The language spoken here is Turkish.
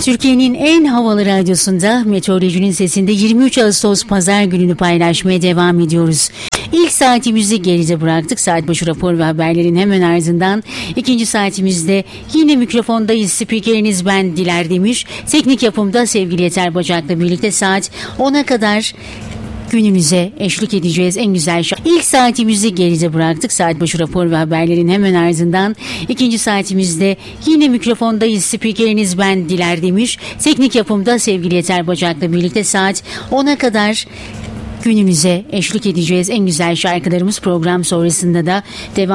Türkiye'nin en havalı radyosunda Meteorolojinin Sesi'nde 23 Ağustos Pazar gününü paylaşmaya devam ediyoruz. İlk saatimizi geride bıraktık. Saat başı rapor ve haberlerin hemen ardından ikinci saatimizde yine mikrofondayız. Spikeriniz ben Diler Demir. Teknik yapımda sevgili Yeter Bacak'la birlikte saat 10'a kadar gününüze eşlik edeceğiz. En güzel İlk saatimizi geride bıraktık. Saat başı rapor ve haberlerin hemen ardından ikinci saatimizde yine mikrofondayız. Spikeriniz ben Diler Demir. Teknik yapımda sevgili Yeter Bacak'la birlikte saat 10'a kadar gününüze eşlik edeceğiz. En güzel şarkılarımız program sonrasında da devam